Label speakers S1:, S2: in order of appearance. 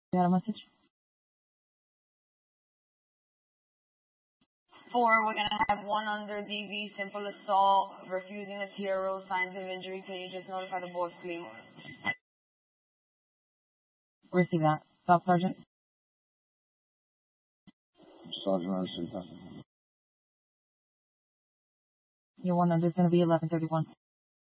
S1: You got a message?
S2: 4, we're going to have 1 under DV, simple assault, refusing a TRO, signs of injury. Can you just notify the boss, please?
S1: Receive that. Staff Sergeant?
S3: Sergeant, I received that.
S1: Your 1 under is going to be 1131.